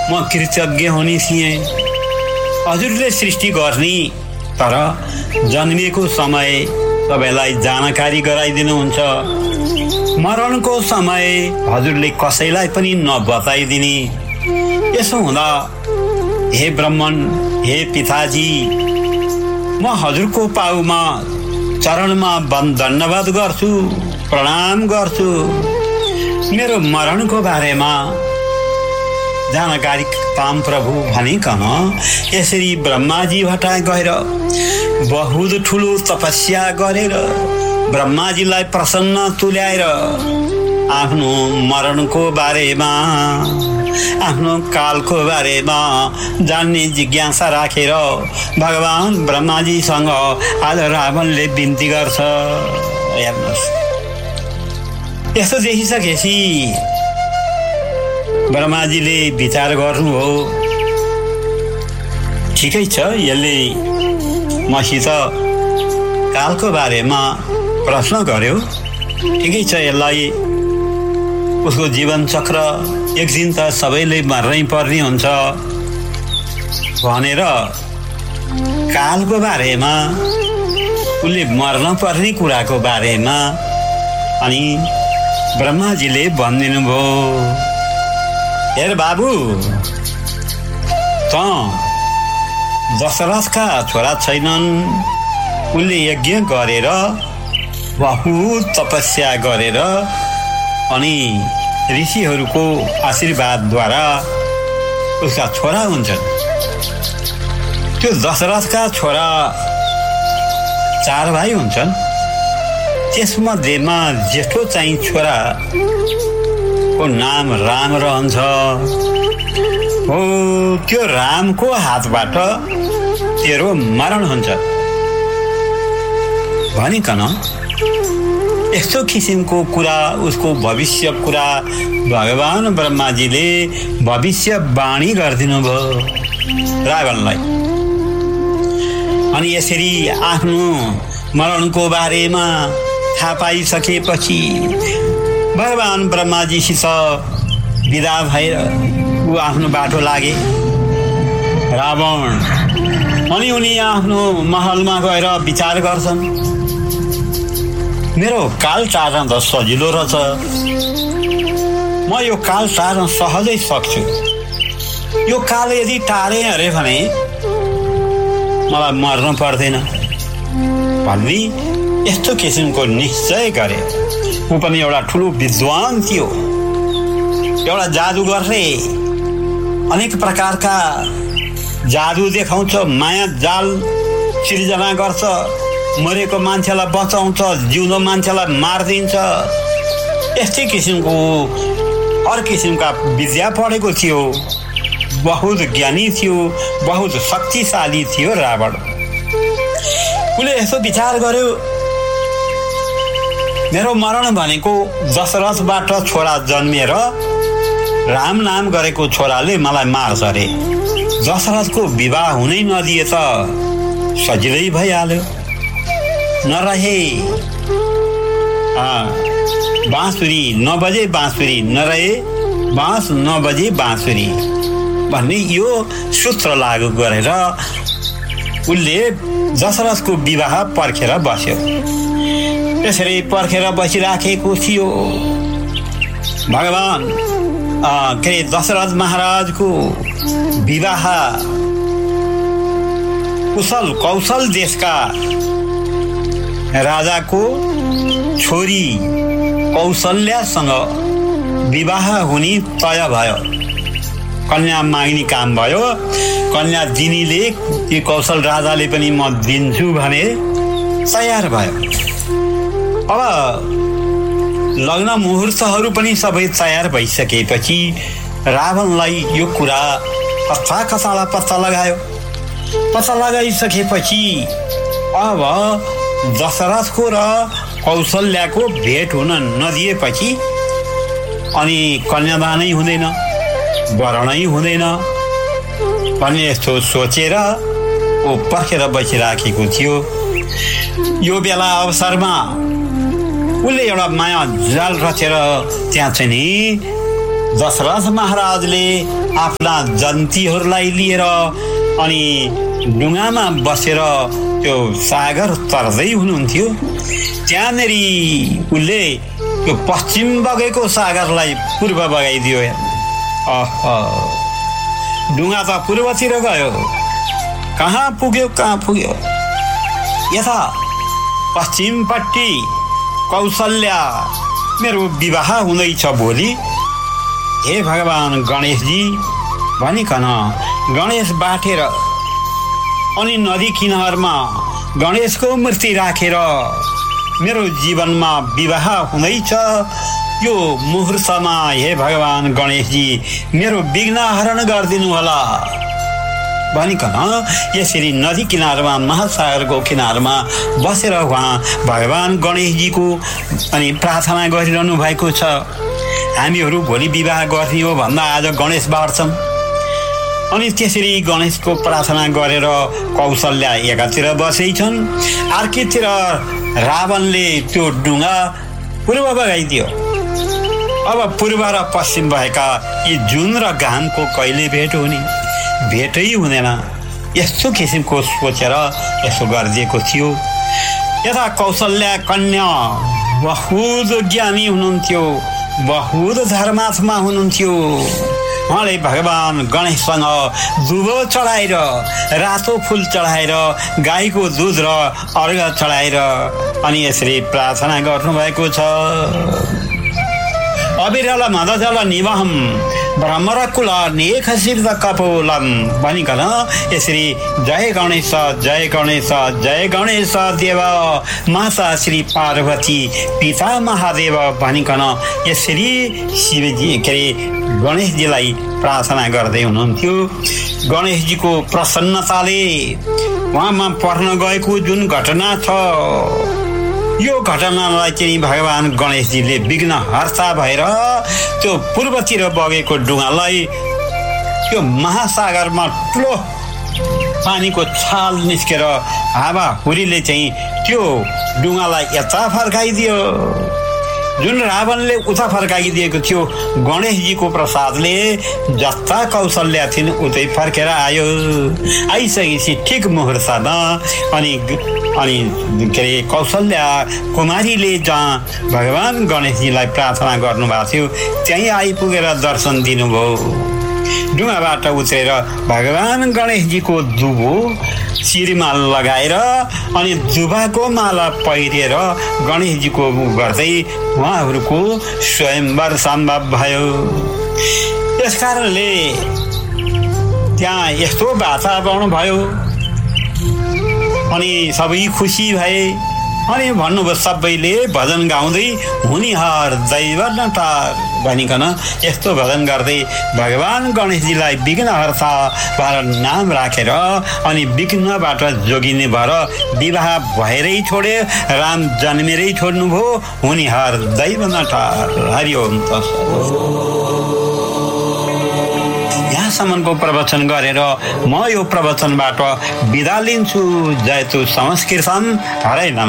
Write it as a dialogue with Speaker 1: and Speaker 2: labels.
Speaker 1: म कृतज्ञ हुने थिएँ। हजुरले सृष्टि गर्ने तर जन्मिएको समय तपाईँलाई जानकारी गराइदिनुहुन्छ। मरणको समय हजुरले कसैलाई पनि नबताइदिने। यसो हुँदा हे ब्रह्मन, हे पिताजी, म हजुरको पाउमा चरणमा धन्यवाद गर्छु, प्रणाम गर्छु। मेरो मरणको बारेमा जानकारी पाम प्रभु भनिकन यसरी ब्रह्माजी भटा गएर बहुत ठुलो तपस्या गरेर ब्रह्माजीलाई प्रसन्न तुल्याएर आफ्नो मरणको बारेमा, आफ्नो कालको बारेमा जान्ने जिज्ञासा राखेर भगवान ब्रह्माजीसँग आज रावणले बिन्ती गर्छ। हेर्नुहोस्, यस्तो देखिसकेपछि ब्रह्माजीले विचार गर्नु हो, ठिकै छ, यसले मसित कालको बारेमा प्रश्न गर्यो, ठिकै छ, यसलाई उसको जीवन चक्र एक दिन त सबैले मर्नै पर्ने हुन्छ भनेर कालको बारेमा, उसले मर्न पर्ने कुराको बारेमा अनि ब्रह्माजीले भनिदिनु भयो, हेर बाबु, त दशरथका छोरा छैनन्। उनले यज्ञ गरेर बहुत तपस्या गरेर अनि ऋषिहरूको आशीर्वादद्वारा उसका छोरा हुन्छन्। त्यो दशरथका छोरा 4 भाइ हुन्छन्। त्यसमध्येमा जेठो चाहिँ छोराको नाम राम रहन्छ। हो, त्यो रामको हातबाट तेरो मरण हुन्छ भनिकन यस्तो किसिमको कुरा, उसको भविष्य कुरा भगवान ब्रह्माजीले भविष्यवाणी गरिदिनु भयो रावणलाई। अनि यसरी आफ्नो मरणको बारेमा थाहा पाइसकेपछि भगवान ब्रह्माजीसित विदा भएर ऊ आफ्नो बाटो लागे रावण। अनि उनी आफ्नो महलमा गएर विचार गर्छन्, मेरो काल टार्न त सजिलो रहेछ, म यो काल टार्न सहजै सक्छु। यो काल यदि टारे अरे भने मलाई मर्न पर्दैन भन्ने यस्तो किसिमको निश्चय गरे। ऊ पनि एउटा ठुलो विद्वान थियो, एउटा जादुगरले अनेक प्रकारका जादु देखाउँछ, माया जाल सिर्जना गर्छ, मरेको मान्छेलाई बचाउँछ, जिउँदो मान्छेलाई मारिदिन्छ। यस्तै किसिमको हर किसिमका विद्या पढेको थियो, बहुत ज्ञानी थियो, बहुत शक्तिशाली थियो रावण। उसले यस्तो विचार गर्यो, मेरो मरण भनेको दशरथबाट छोरा जन्मिएर राम नाम गरेको छोराले मलाई मार्छ अरे। दशरथको विवाह हुनै नदिए त सजिलै भइहाल्यो। नरहे बाँसुरी नबजे बाँसुरी, नरहे बाँस नबजे बाँसुरी भन्ने यो सूत्र लागू गरेर उसले दशरथको विवाह पर्खेर बस्यो। त्यसरी पर्खेर बसिराखेको थियो भगवान दशरथ महाराजको विवाह कुशल कौशल देशका राजाको छोरी कौशल्यासँग विवाह हुने तय भयो। कन्या माग्ने काम भयो। कन्या दिनीले ती कौशल राजाले पनि म दिन्छु भने तयार भयो। अब लग्न मुहुर्तहरू पनि सबै तयार भइसकेपछि रावणलाई यो कुरा कथा पत्ता लगायो। पत्ता लगाइसकेपछि अब दशरथको र कौशल्याको भेट हुन नदिएपछि अनि कन्यादानै हुँदैन, वरणै हुँदैन भन्ने यस्तो सोचेर ऊ पर्खेर बसिराखेको थियो। यो बेला अवसरमा उसले एउटा माया जाल रचेर त्यहाँ चाहिँ नि
Speaker 2: 3
Speaker 1: एउटा दशरथ महाराजले आफ्ना जन्तीहरूलाई लिएर अनि डुङ्गामा बसेर त्यो सागर तर्दै हुनुहुन्थ्यो। त्यहाँनिर उसले त्यो पश्चिम बगेको सागरलाई पूर्व बगाइदियो। डुङ्गा त पूर्वतिर गयो, कहाँ पुग्यो। यता पश्चिमपट्टि कौशल्या मेरो विवाह हुँदैछ भोलि, हे भगवान गणेशजी भनिकन गणेश बाटेर अनि नदी किनारमा गणेशको मूर्ति राखेर मेरो जीवनमा विवाह हुँदैछ। यो मुहूर्तमा हे भगवान गणेशजी मेरो विघ्न हरण गरिदिनु होला भनिकन यसरी नदी किनारमा महासागरको किनारमा बसेर उहाँ भगवान गणेशजीको अनि प्रार्थना गरिरहनु भएको छ। हामीहरू भोलि विवाह गर्ने हो भन्दा आज गणेश बाँड्छन्। अनि त्यसरी गणेशको प्रार्थना गरेर कौशल्या एकातिर बसेछन्, अर्कोतिर रावणले त्यो डुङ्गा पूर्व बगाइदियो। अब पूर्व र पश्चिम भएका यी जुन र घामको कहिले भेट हुने, भेटै हुँदैन, यस्तो किसिमको सोचेर यसो गरिदिएको थियो। यता कौशल्या कन्या बहुत ज्ञानी हुनुहुन्थ्यो, बहुत धर्मात्मा हुनुहुन्थ्यो। उहाँले भगवान गणेशसँग दुबो चढाएर, रातो फुल चढाएर, गाईको दुध र अर्घ चढाएर अनि यसरी प्रार्थना गर्नुभएको छ। अविरल मदजल निवहम ब्रह्मरकुल नेखसिर्द कपोलम भनिकन यसरी जय गणेश जय गणेश जय गणेश देव माता श्री पार्वती पिता महादेव भनिकन यसरी शिवजी के अरे गणेशजीलाई प्रार्थना गर्दै हुनुहुन्थ्यो। गणेशजीको प्रसन्नताले उहाँमा पर्न गएको जुन घटना छ, यो घटनालाई चाहिँ भगवान गणेशजीले विघ्न हर्ता भएर त्यो पूर्वतिर बगेको डुङ्गालाई त्यो महासागरमा ठुलो पानीको छाल निस्केर हावाहुरीले चाहिँ त्यो डुङ्गालाई यता फर्काइदियो। जुन रावणले उता फर्काइदिएको थियो, गणेशजीको प्रसादले जस्ता कौशल्या थिइन् उतै फर्केर आयो। आइसकेपछि ठिक मुहूर्तमा अनि के अरे कौशल्या कुमारीले जहाँ भगवान गणेशजीलाई प्रार्थना गर्नुभएको थियो त्यहीँ आइपुगेर दर्शन दिनुभयो। डुङ्गाबाट उत्रेर भगवान गणेशजीको दुबो शिरमा लगाएर अनि दुबाको माला पहिरेर गणेशजीको गर्दै उहाँहरूको स्वयंवर सम्भव भयो। यसकारणले त्यहाँ यस्तो वातावरण भयो अनि सबै खुसी भए। अनि भन्नुभयो सबैले भजन गाउँदै हुनिहार दैव नटार भनिकन यस्तो भजन गर्दै भगवान गणेशजीलाई विघ्नहर्ता भएर नाम राखेर अनि विघ्नबाट जोगिने भएर विवाह भएरै छोडे, राम जन्मेरै छोड्नुभयो। हुनिहार दैव नटार। हरिओम यहाँसम्मको प्रवचन गरेर म यो प्रवचनबाट बिदा लिन्छु। जयतु संस्कृतम। हरै नमः।